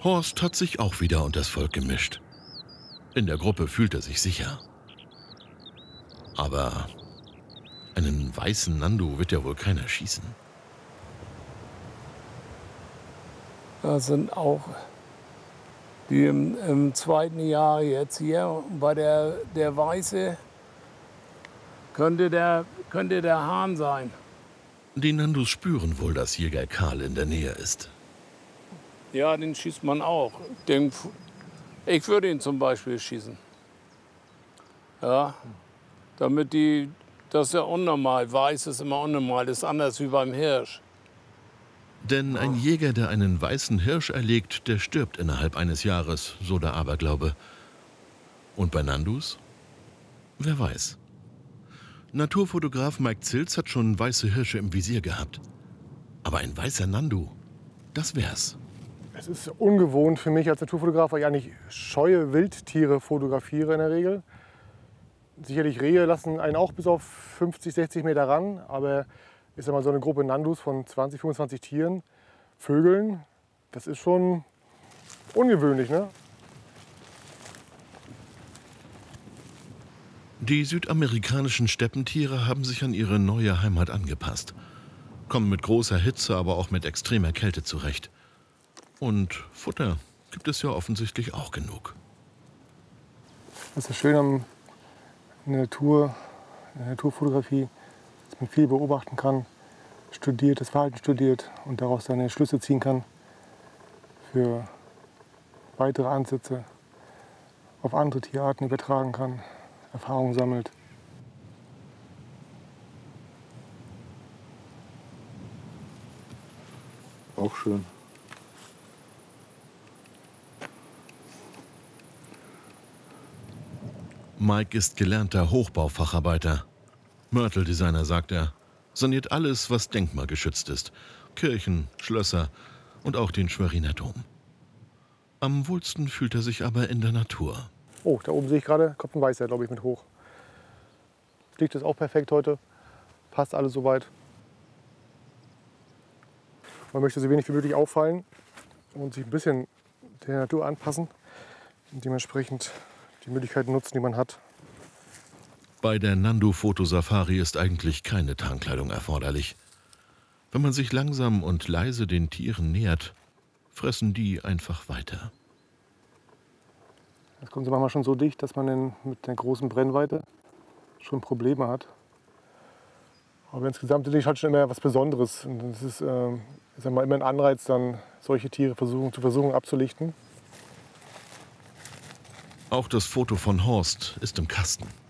Horst hat sich auch wieder unter das Volk gemischt. In der Gruppe fühlt er sich sicher. Aber einen weißen Nandu wird ja wohl keiner schießen. Das sind auch die im zweiten Jahr jetzt hier. Bei der Weiße könnte der Hahn sein. Die Nandus spüren wohl, dass Jäger Karl in der Nähe ist. Ja, den schießt man auch. Ich würde ihn zum Beispiel schießen. Ja, damit das ist ja unnormal. Weiß ist immer unnormal, das ist anders wie beim Hirsch. Denn ein Jäger, der einen weißen Hirsch erlegt, der stirbt innerhalb eines Jahres, so der Aberglaube. Und bei Nandus? Wer weiß. Naturfotograf Mike Zilz hat schon weiße Hirsche im Visier gehabt. Aber ein weißer Nandu, das wär's. Es ist ungewohnt für mich als Naturfotograf, weil ich eigentlich scheue Wildtiere fotografiere in der Regel. Sicherlich Rehe lassen einen auch bis auf 50, 60 Meter ran, aber ich sag mal, so eine Gruppe Nandus von 20, 25 Tieren, Vögeln, das ist schon ungewöhnlich, ne? Die südamerikanischen Steppentiere haben sich an ihre neue Heimat angepasst, kommen mit großer Hitze, aber auch mit extremer Kälte zurecht. Und Futter gibt es ja offensichtlich auch genug. Das ist schön in der Naturfotografie, dass man viel beobachten kann, das Verhalten studiert und daraus seine Schlüsse ziehen kann für weitere Ansätze auf andere Tierarten übertragen kann, Erfahrungen sammelt. Auch schön. Mike ist gelernter Hochbaufacharbeiter. Mörteldesigner, sagt er, saniert alles, was denkmalgeschützt ist. Kirchen, Schlösser und auch den Schweriner Dom. Am wohlsten fühlt er sich aber in der Natur. Oh, da oben sehe ich gerade, kommt ein Weißer, glaube ich, mit hoch. Das Licht ist auch perfekt heute, passt alles soweit. Man möchte so wenig wie möglich auffallen und sich ein bisschen der Natur anpassen und dementsprechend die Möglichkeiten nutzen, die man hat. Bei der Nandu-Fotosafari ist eigentlich keine Tarnkleidung erforderlich. Wenn man sich langsam und leise den Tieren nähert, fressen die einfach weiter. Jetzt kommen sie manchmal schon so dicht, dass man mit der großen Brennweite schon Probleme hat. Aber insgesamt ist es halt schon immer was Besonderes. Und das ist ich sag mal, immer ein Anreiz, dann solche Tiere zu versuchen abzulichten. Auch das Foto von Horst ist im Kasten.